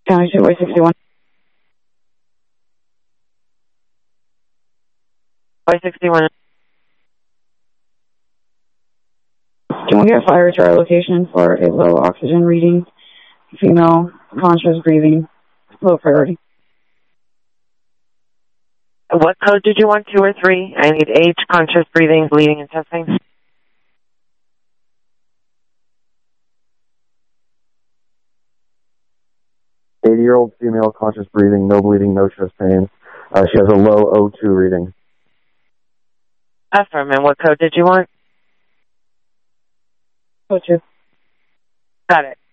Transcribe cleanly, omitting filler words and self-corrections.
County Superway 61. Boy 61. Can we get fire to our location for a low oxygen reading? Female, conscious breathing, low priority. What code did you want, 2 or 3? I need age, conscious breathing, bleeding, and testing. 80-year-old female, conscious breathing, no bleeding, no chest pain. She has a low O2 reading. Affirm. And what code did you want? O2. Got it.